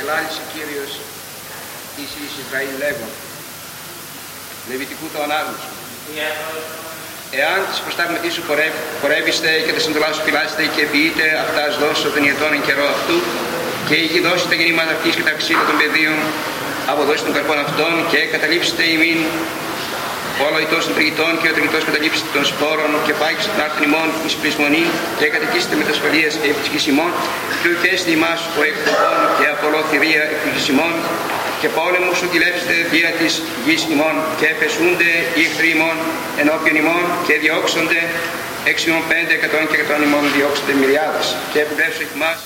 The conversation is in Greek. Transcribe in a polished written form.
ελάλησε Κύριος εις Ισραήλ λέγον. Λεβιτικού το ανάγνωσμα. Εάν τις προστάγματί σου πορεύεστε και τα συντολά σου φυλάσσετε και ποιείτε αυτάς δώσω των ιετών εν καιρό αυτού και η γη δώσει τα γεννήματα αυτής και τα ξύλα των πεδίων αποδώσει των καρπών αυτών και καταλήψετε ημίν όλο ητός των τριγητών και ο τριγητός καταλήψετε των σπόρων και πάγιστε τον άρθρον ημών εις πλεισμονή και κατοικήσετε με τα ασφαλείας επί της γης ημών και ουκέστη ημάς ο εκποπών και απολώ θηρία επί της ημών και πόλεμου σου τηλέψετε δια της γης ημών και πεσούνται οι εχθροί ημών ενώπιον ημών και διώξονται 6.500 και 100 ημών διώξονται μυριάδες και επιβλέψω εκ μας.